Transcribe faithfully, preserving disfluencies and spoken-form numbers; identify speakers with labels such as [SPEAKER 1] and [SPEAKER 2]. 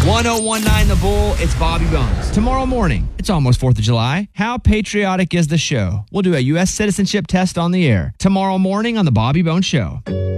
[SPEAKER 1] one oh one nine The Bull, it's Bobby Bones. Tomorrow morning, it's almost fourth of July. How patriotic is the show? We'll do a U S citizenship test on the air. Tomorrow morning on The Bobby Bones Show.